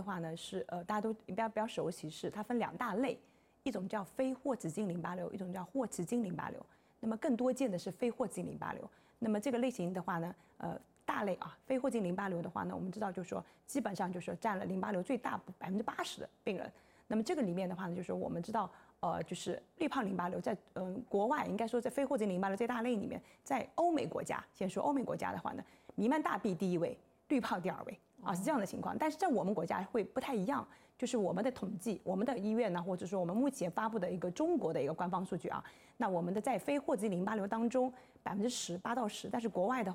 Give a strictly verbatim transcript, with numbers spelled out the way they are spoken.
话呢是呃大家都比较比较熟悉，是它分两大类，一种叫非霍奇金淋巴瘤，一种叫霍奇金淋巴瘤。那么更多见的是非霍奇金淋巴瘤。那么这个类型的话呢，呃大类啊非霍奇金淋巴瘤的话呢，我们知道就是说基本上就是说占了淋巴瘤最大百分之八十的病人。那么这个里面的话呢，就是我们知道，呃，就是滤泡淋巴瘤在嗯、呃、国外应该说在非霍奇金淋巴瘤这大类里面，在欧美国家，先说欧美国家的话呢，弥漫大臂第一位，滤泡第二位啊，是这样的情况。但是在我们国家会不太一样，就是我们的统计，我们的医院呢，或者说我们目前发布的一个中国的一个官方数据啊，那我们的在非霍奇金淋巴瘤当中百分之十八到十，但是国外的